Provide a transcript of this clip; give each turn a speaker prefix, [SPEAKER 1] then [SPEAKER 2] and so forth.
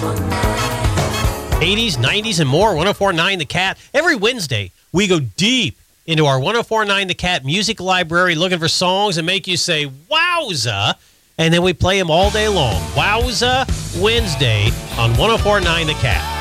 [SPEAKER 1] '80s, '90s, and more. 104.9 The Cat. Every Wednesday, we go deep into our 104.9 The Cat music library looking for songs that make you say, wowza, and then we play them all day long. Wowza Wednesday on 104.9 The Cat.